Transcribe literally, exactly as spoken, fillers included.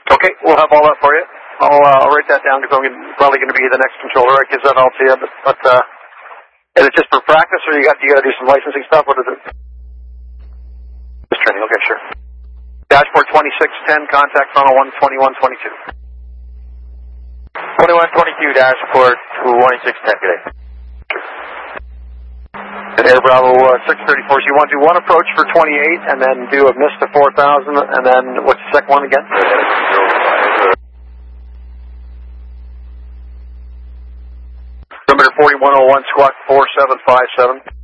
Okay, we'll have all that for you. I'll, uh, I'll write that down because I'm probably going to be the next controller. I give that all to you, but, but uh, is it just for practice, or you got you got to do some licensing stuff? What is it? Just training. Okay, sure. Dashboard twenty-six ten, contact funnel one twenty-one twenty-two. twenty-one twenty-two, dashboard twenty-six ten, good day. And Air Bravo uh, six thirty-four, so you want to do one approach for twenty-eight, and then do a miss to four thousand, and then what's the second one again? Perimeter forty-one oh one, squawk four seven five seven.